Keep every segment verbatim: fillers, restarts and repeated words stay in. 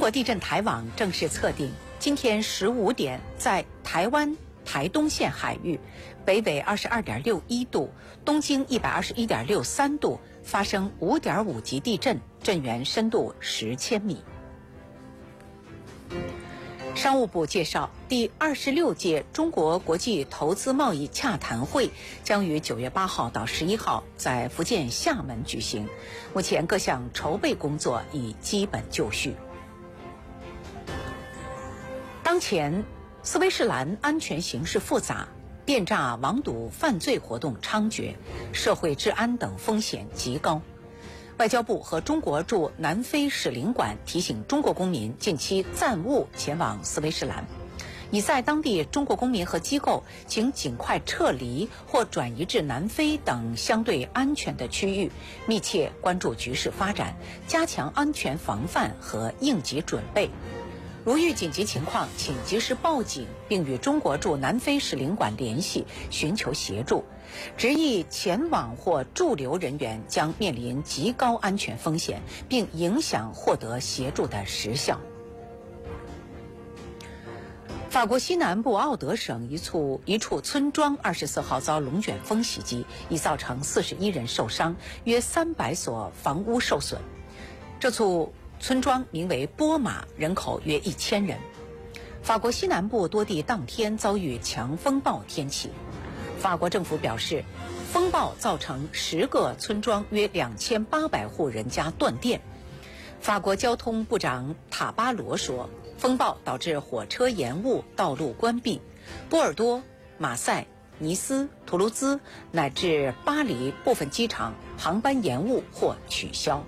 国地震台网正式测定，今天十五点，在台湾台东县海域，北纬二十二点六一度，东经一百二十一点六三度，发生五点五级地震，震源深度十千米。商务部介绍，第二十六届中国国际投资贸易洽谈会将于九月八号到十一号在福建厦门举行，目前各项筹备工作已基本就绪。当前，斯威士兰安全形势复杂，电诈、网赌犯罪活动猖獗，社会治安等风险极高。外交部和中国驻南非使领馆提醒中国公民近期暂勿前往斯威士兰，已在当地中国公民和机构请尽快撤离或转移至南非等相对安全的区域，密切关注局势发展，加强安全防范和应急准备。如遇紧急情况，请及时报警，并与中国驻南非使领馆联系，寻求协助。执意前往或驻留人员将面临极高安全风险，并影响获得协助的时效。法国西南部奥德省一处一处村庄二十四号遭龙卷风袭击，已造成四十一人受伤，约三百所房屋受损。这处村庄名为波马，人口约一千人。法国西南部多地当天遭遇强风暴天气。法国政府表示，风暴造成十个村庄约两千八百户人家断电。法国交通部长塔巴罗说，风暴导致火车延误、道路关闭，波尔多、马赛、尼斯、图卢兹乃至巴黎部分机场航班延误或取消。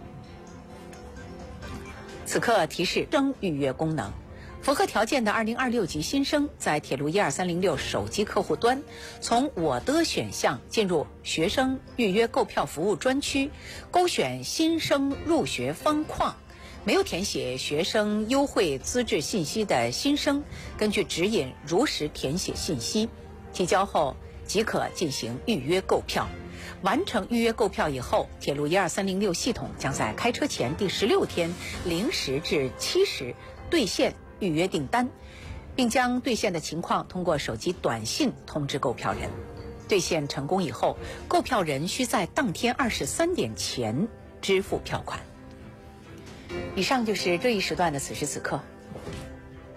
此刻提示征预约功能，符合条件的二零二六级新生在铁路一二三零六手机客户端从我的选项进入学生预约购票服务专区，勾选新生入学方框。没有填写学生优惠资质信息的新生，根据指引如实填写信息，提交后即可进行预约购票。完成预约购票以后，铁路一二三零六系统将在开车前第十六天零时至七时兑现预约订单，并将兑现的情况通过手机短信通知购票人。兑现成功以后，购票人需在当天二十三点前支付票款。以上就是这一时段的此时此刻。